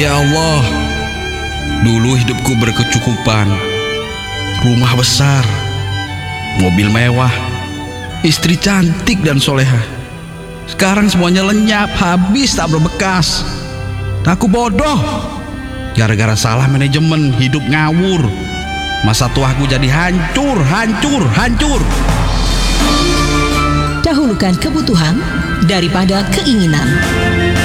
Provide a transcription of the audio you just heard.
Ya Allah, dulu hidupku berkecukupan, rumah besar, mobil mewah, istri cantik dan soleha. Sekarang semuanya lenyap, habis tak berbekas. Aku bodoh, gara-gara salah manajemen, hidup ngawur. Masa tuaku jadi hancur. Dahulukan kebutuhan daripada keinginan.